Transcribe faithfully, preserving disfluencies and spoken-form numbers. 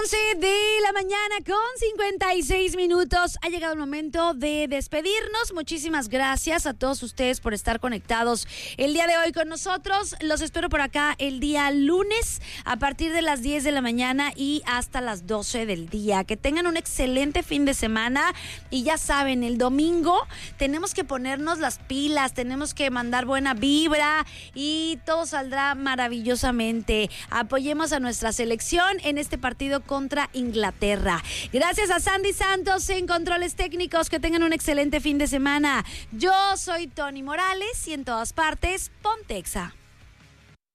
once de la mañana con cincuenta y seis minutos. Ha llegado el momento de despedirnos. Muchísimas gracias a todos ustedes por estar conectados el día de hoy con nosotros. Los espero por acá el día lunes a partir de las diez de la mañana y hasta las doce del día. Que tengan un excelente fin de semana. Y ya saben, el domingo tenemos que ponernos las pilas, tenemos que mandar buena vibra y todo saldrá maravillosamente. Apoyemos a nuestra selección en este partido contra Inglaterra. Gracias a Sandy Santos en controles técnicos. Que tengan un excelente fin de semana. Yo soy Tony Morales y en todas partes, Pontexa.